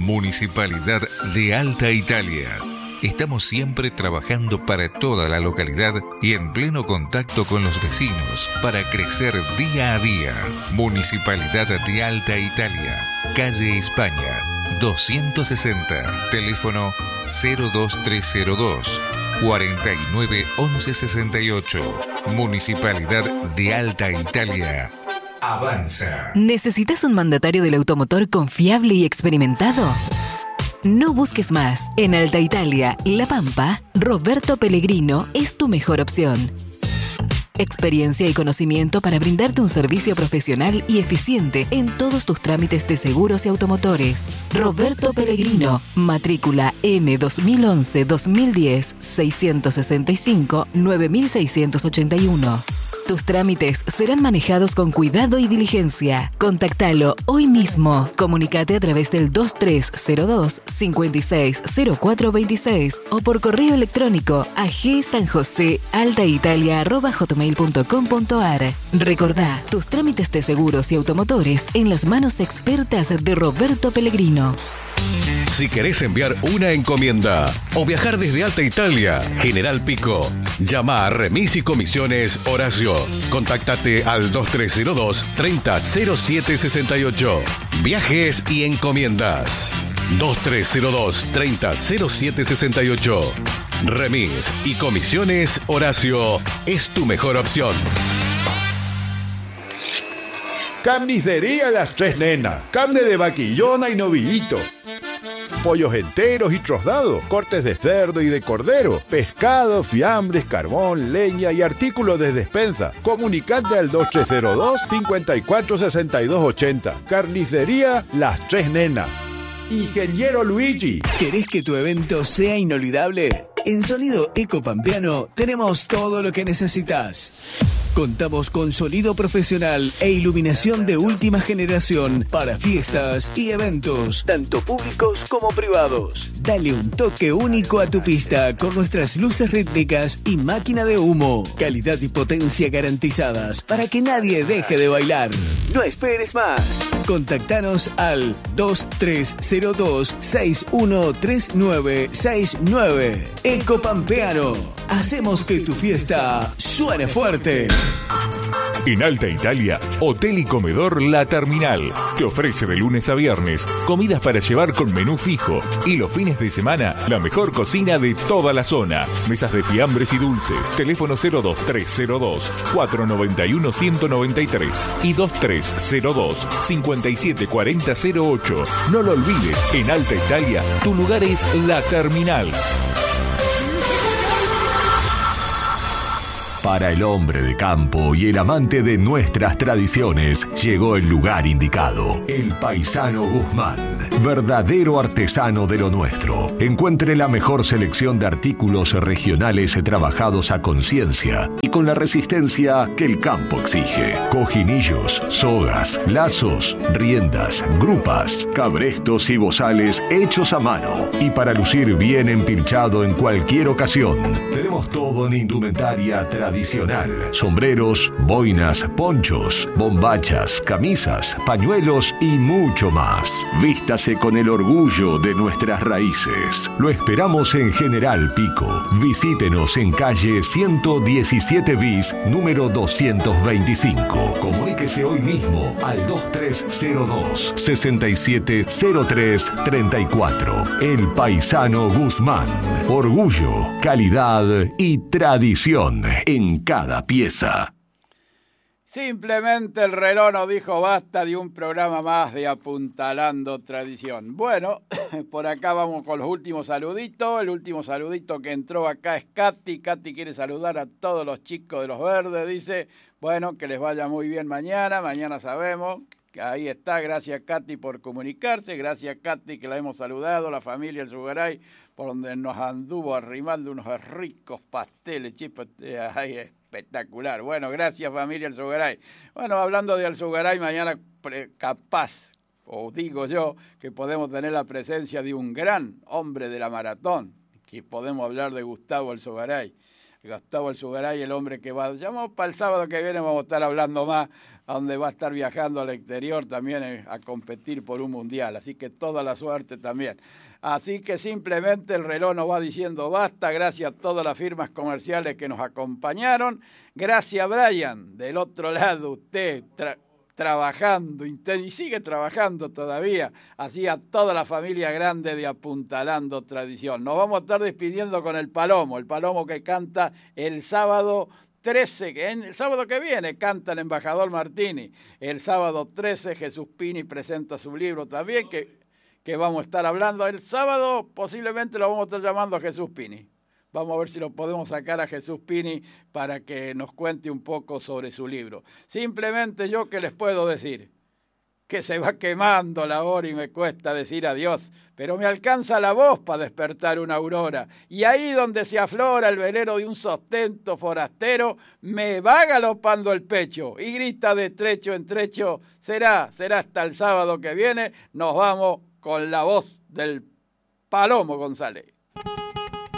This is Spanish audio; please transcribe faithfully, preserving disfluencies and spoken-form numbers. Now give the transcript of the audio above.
Municipalidad de Alta Italia. Estamos siempre trabajando para toda la localidad y en pleno contacto con los vecinos para crecer día a día. Municipalidad de Alta Italia, calle España, doscientos sesenta, teléfono cero dos tres cero dos, cuarenta y nueve once sesenta y ocho. Municipalidad de Alta Italia. Avanza. ¿Necesitas un mandatario del automotor confiable y experimentado? No busques más. En Alta Italia, La Pampa, Roberto Pellegrino es tu mejor opción. Experiencia y conocimiento para brindarte un servicio profesional y eficiente en todos tus trámites de seguros y automotores. Roberto Pellegrino, matrícula M dos mil once dos mil diez, seiscientos sesenta y cinco, nueve mil seiscientos ochenta y uno. Tus trámites serán manejados con cuidado y diligencia. Contactalo hoy mismo. Comunicate a través del dos tres cero dos, cinco seis cero cuatro dos seis o por correo electrónico a gsanjosealtaitalia arroba hotmail punto com punto ar. Recordá, tus trámites de seguros y automotores en las manos expertas de Roberto Pellegrino. Si querés enviar una encomienda o viajar desde Alta Italia, General Pico, llama a Remis y Comisiones Horacio. Contáctate al dos tres cero dos, treinta, cero siete sesenta y ocho. Viajes y encomiendas. dos tres cero dos, treinta, cero siete sesenta y ocho. Remis y Comisiones Horacio es tu mejor opción. Carnicería Las Tres Nenas. Carne de vaquillona y novillito. Pollos enteros y trozados, cortes de cerdo y de cordero, pescado, fiambres, carbón, leña y artículos de despensa. Comunicate al dos tres cero dos, cinco cuatro seis dos ocho cero. Carnicería Las Tres Nenas. Ingeniero Luigi. ¿Querés que tu evento sea inolvidable? En Sonido Eco Pampeano tenemos todo lo que necesitas. Contamos con sonido profesional e iluminación de última generación para fiestas y eventos, tanto públicos como privados. Dale un toque único a tu pista con nuestras luces rítmicas y máquina de humo. Calidad y potencia garantizadas para que nadie deje de bailar. No esperes más. Contactanos al dos tres cero dos, seis uno tres nueve seis nueve. Eco Pampeano. Hacemos que tu fiesta suene fuerte. En Alta Italia, Hotel y Comedor La Terminal te ofrece de lunes a viernes comidas para llevar con menú fijo y los fines de semana la mejor cocina de toda la zona. Mesas de fiambres y dulces. Teléfono cero dos tres cero dos, cuatro nueve uno, uno cero nueve tres y dos tres cero dos, cinco siete cuatro cero cero ocho. No lo olvides, en Alta Italia tu lugar es La Terminal. Para el hombre de campo y el amante de nuestras tradiciones, llegó el lugar indicado. El Paisano Guzmán, verdadero artesano de lo nuestro. Encuentre la mejor selección de artículos regionales trabajados a conciencia y con la resistencia que el campo exige. Cojinillos, sogas, lazos, riendas, grupas, cabrestos y bozales hechos a mano. Y para lucir bien empilchado en cualquier ocasión, tenemos todo en indumentaria tradicional. Sombreros, boinas, ponchos, bombachas, camisas, pañuelos y mucho más. Vístase con el orgullo de nuestras raíces. Lo esperamos en General Pico. Visítenos en calle ciento diecisiete bis, número doscientos veinticinco. Comuníquese hoy mismo al dos tres cero dos, seis siete cero tres tres cuatro. El Paisano Guzmán. Orgullo, calidad y tradición en cada pieza. Simplemente el reloj nos dijo basta de un programa más de Apuntalando Tradición. Bueno, por acá vamos con los últimos saluditos. El último saludito que entró acá es Katy. Katy quiere saludar a todos los chicos de los Verdes. Dice, bueno, que les vaya muy bien mañana. Mañana sabemos que ahí está. Gracias, Katy, por comunicarse. Gracias, Katy, que la hemos saludado. La familia El Sugaray, por donde nos anduvo arrimando unos ricos pasteles, chicos. Ahí es. Espectacular. Bueno, gracias familia Alzugaray. Bueno, hablando de Alzugaray, mañana capaz, o digo yo, que podemos tener la presencia de un gran hombre de la maratón, que podemos hablar de Gustavo Alzugaray. Gustavo El Zugaray, el hombre que va. Llamamos para el sábado que viene, vamos a estar hablando más, a donde va a estar viajando al exterior también a competir por un mundial. Así que toda la suerte también. Así que simplemente el reloj nos va diciendo basta. Gracias a todas las firmas comerciales que nos acompañaron. Gracias, Brian, del otro lado, usted tra- trabajando y sigue trabajando todavía. Así a toda la familia grande de Apuntalando Tradición. Nos vamos a estar despidiendo con el Palomo, el Palomo que canta el sábado trece, que en el sábado que viene canta el embajador Martini. El sábado trece Jesús Pini presenta su libro también, que, que vamos a estar hablando. El sábado posiblemente lo vamos a estar llamando a Jesús Pini. Vamos a ver si lo podemos sacar a Jesús Pini para que nos cuente un poco sobre su libro. Simplemente yo que les puedo decir que se va quemando la hora y me cuesta decir adiós, pero me alcanza la voz para despertar una aurora. Y ahí donde se aflora el velero de un sostento forastero, me va galopando el pecho y grita de trecho en trecho, será, será hasta el sábado que viene. Nos vamos con la voz del Palomo González.